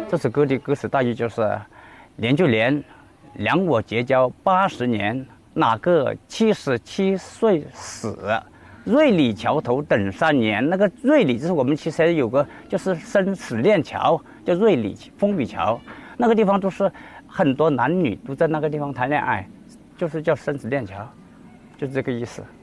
这首歌的歌词大意就是年就年，两我结交80年，哪个77岁死？瑞里桥头等3年。那个瑞里就是我们其实有个就是生死链桥，叫瑞里风雨桥，那个地方都是很多男女都在那个地方谈恋爱，就是叫生死链桥，就是这个意思。